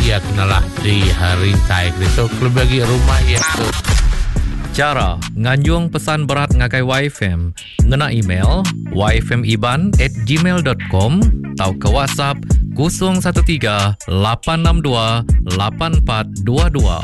ia kenalah di harintai itu kelebagi rumah ia tu. Cara nganjung pesan berat ngakai YFM ngena email yfmiban@gmail.com atau ke WhatsApp 013 862 8422.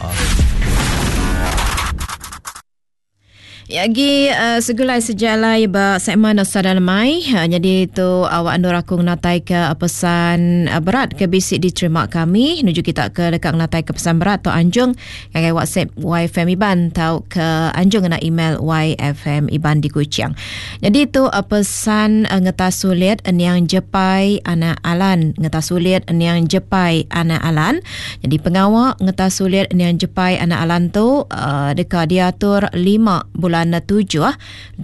Yagi segulai sejalai ba segmen Nostra Mai. Jadi itu awak andur aku natai ke pesan berat ke bisik diterima kami. Nuju kita ke dekat natai ke pesan berat atau anjung yang WhatsApp YFM Iban atau ke anjung na email YFM Iban di Kuching. Jadi itu pesan ngetas sulit yang jepai anak alan, ngetas sulit yang jepai anak alan. Jadi pengawak ngetas sulit yang jepai anak alan tu dekat diatur 5 bulan 7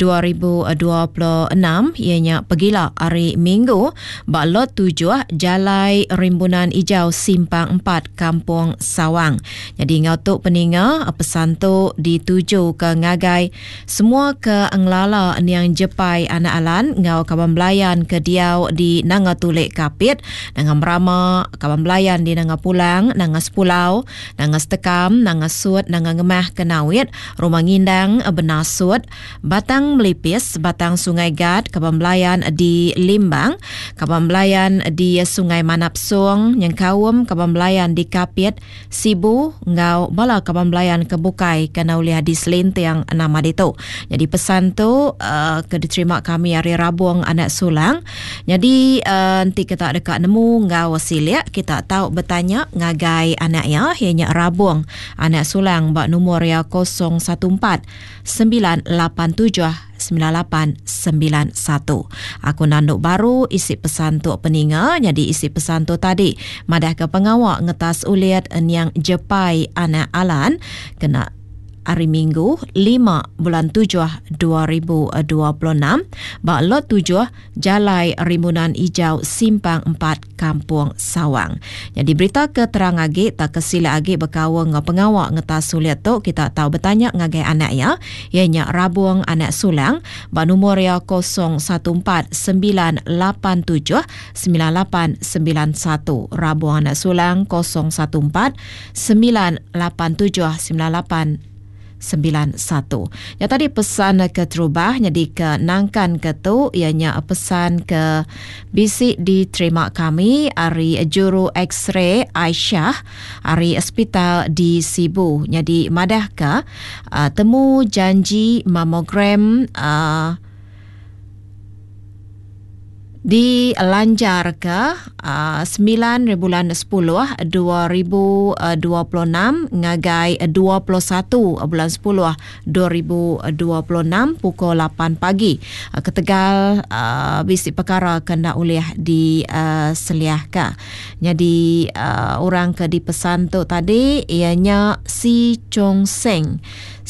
2026 ianya pergilah hari Minggu balot 7 Jalai Rimbunan Hijau Simpang 4 Kampung Sawang. Jadi ngautuk peninga pesan tu dituju ke ngagai semua ke anglala yang jepai anak alan ngau kawan belayan ke diau di nanga tulik kapit nanga merama kawan belayan di nanga pulang nanga sepulau nanga setekam nanga sud nanga ngemah kenawit rumah ngindang benar sud, Batang Melipis, Batang Sungai Gad, Kaban Belayan di Limbang, Kaban Belayan di Sungai Manapsung, Nyengkawum, Kaban Belayan di Kapit, Sibu, Ngau, Bala Kaban Belayan ke Bukai, kena uliah di Selintiang nama itu. Jadi pesan tu diterima kami hari Rabuang anak sulang. Jadi nanti kita dekat nemu Ngau Silia, kita tahu bertanya ngagai anaknya, ianya Rabuang anak sulang, bak nomor ya 014 987 9891. Aku nanduk baru isi pesan tu peninga. Jadi isi pesan tu tadi madah ke pengawak ngetas uliat yang jepai anak alan kena hari Minggu 5 bulan 7 2026 bak lot 7 Jalai Rimbunan Hijau Simpang 4 Kampung Sawang. Jadi berita keterang agi tak kesila agi berkawa ngau pengawak ngetas suliat tu kita tahu bertanya ngagai anak ya ianya Rabuang anak sulang bak nomor ya 014 987 9891 Rabuang anak sulang 014 987 9891. Ya tadi pesan ke terubah jadi ke nangkan ke tu ianya pesan ke bisik diterima kami hari juru X-ray Aisyah hari hospital di Sibu. Jadi madah ke temu janji mamogram dilanjar ke 9 bulan 10 2026 ngagai 21 bulan 10 2026 pukul 8 pagi ke Tegal bisik perkara kena uliah di Seliahka. Jadi orang ke dipesan tu tadi ianya Si Chong Seng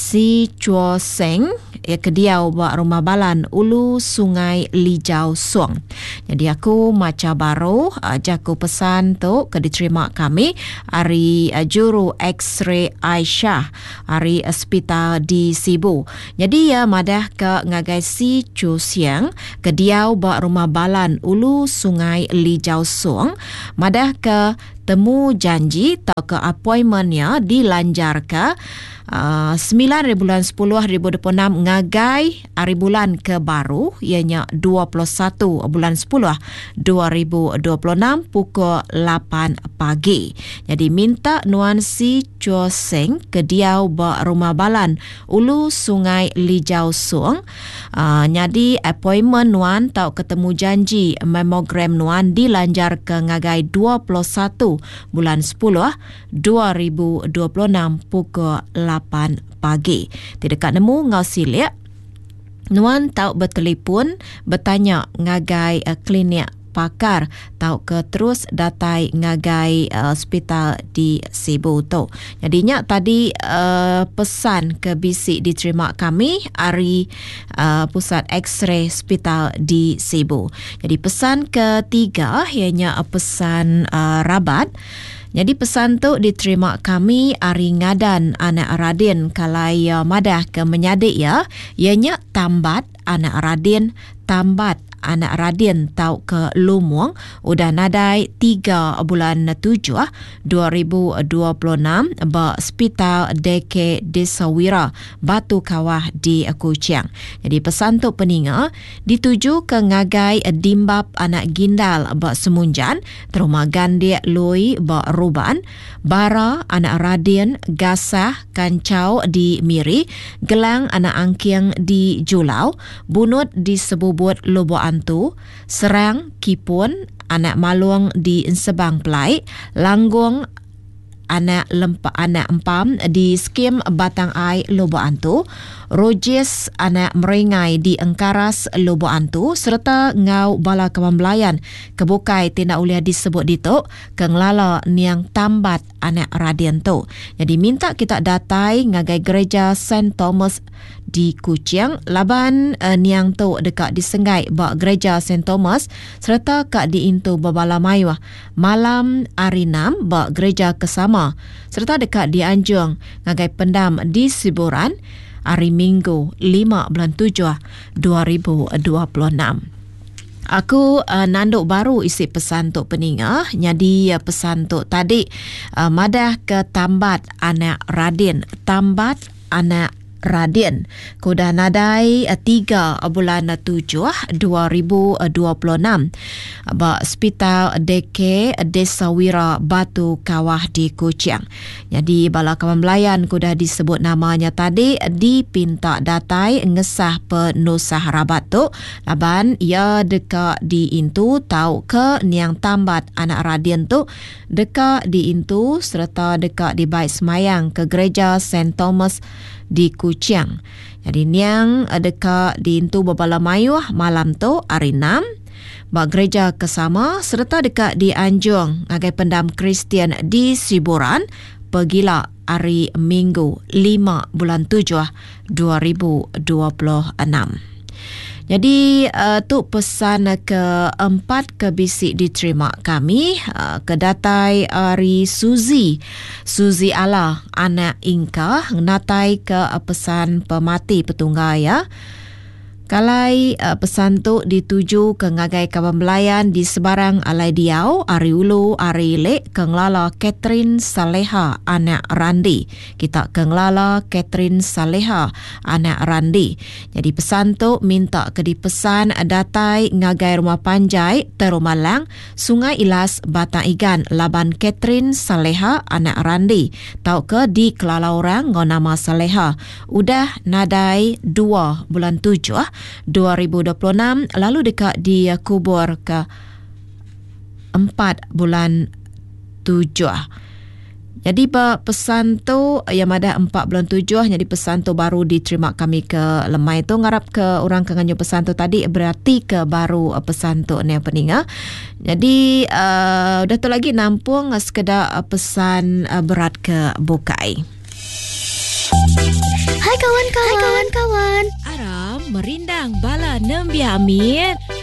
ke diau buat rumah balan Ulu Sungai Lijau Suang. Jadi aku maca baru jaku pesan tu ke diterima kami hari juru X-ray Aisyah hari hospital di Sibu. Jadi ya madah ke ngagai Si Chu Siang ke diau buat rumah balan Ulu Sungai Lijau Suang madah ke temu janji atau ke appointmentnya dilanjar ke 9 bulan 10 2026 ngagai hari bulan ke baru ianya 21 bulan 10 2026 pukul 8 pagi. Jadi minta nuan Si Chua Seng ke diau ba rumah balan Ulu Sungai Lijau Suang. Jadi appointment nuan tau ketemu janji mamogram nuan dilanjar ke ngagai 21 bulan 10 2026 pukul 8 pagi. Tidak nemu ngau silia nuan tau bertelefon bertanya ngagai klinik pakar tau ke terus datai ngagai hospital di Sibu tu. Jadinya tadi pesan ke bisik diterima kami hari pusat X-ray hospital di Sibu. Jadi pesan ketiga ianya pesan rabat. Jadi pesan tu diterima kami hari ngadan anak Radin kalai madah ke menyadik ya ianya tambat anak Radin tambat anak radin tau ke Lumuang udah nadai 3 bulan 7 2026 ba Hospital Deke Desa Wira Batu Kawah di Kuching. Jadi pesan tu peninga dituju ke ngagai dimbap anak gindal ba Semunjan, teruma gandia lui ba Ruban, bara anak radin gasah kancau di Miri, gelang anak angkiang di Julau, bunut di Sebubut Lobo Antu, serang kipun anak maluang di Sebang Pelai, langgung anak empam di skim Batang Ai Lobo Antu, Rogis anak meringai di Engkaras Lobo Antu, serta ngau bala kemambelayan kebukai tindak uliah disebut dituk kenglala niang tambat anak radian tu. Jadi minta kita datai ngagai gereja St. Thomas di Kuching, laban niang tu dekat disenggai bak gereja St. Thomas, serta kak diintu babala mayuah malam hari 6 bak gereja Kesama, serta dekat di Anjung ngagai pendam di Siburan hari Minggu 5 bulan 7 2026. Aku nanduk baru isi pesan tu peninga. Jadi pesan tu tadi madah ke tambat anak radin. Tambat anak radin. Kuda nadai 3 bulan 7 2026. Ba Hospital Deke Desa Wira Batu Kawah di Kuching. Jadi bala kemambelayan kuda disebut namanya tadi dipinta datai ngesah penusah rabat tu. Laban ia dekat diintu tau ke niang tambat anak radin tu dekat diintu serta dekat di bait semayang ke gereja St. Thomas di Kuching. Jadi niang dekat diintu babala mayuh malam tu hari 6 bak gereja Kesama, serta dekat di Anjung ngagai pendam Kristian di Siburan pergila hari Minggu 5 bulan 7 2026. Jadi tu pesan keempat ke bisik diterima kami kedatai Ari Suzi Ala anak Inka natai ke pesan pemati petunggaya. Kalai pesan tu dituju ke ngagai kemambelayan di sebarang Alai Diau, Ari Ulu, Ari Lek, kenglala Catherine Saleha anak Randi. Kita kenglala Catherine Saleha anak Randi. Jadi pesan tu minta ke dipesan datai ngagai rumah panjai Terumalang, Sungai Ilas, Batang Igan, laban Catherine Saleha anak Randi. Tau ke di kelala orang ngonama Saleha. Udah nadai 2 bulan 7 2026, lalu dekat di kubur ke 4 bulan 7. Jadi pesan tu yang ada 4 bulan 7, jadi pesan tu baru diterima kami ke lemai tu. Ngarap ke orang kenganyo pesan tu tadi berarti ke baru pesan tu ni peninga. Jadi udah tu lagi nampung sekedar pesan berat ke bukai. Hai kawan-kawan. Aram merindang bala nembia amin.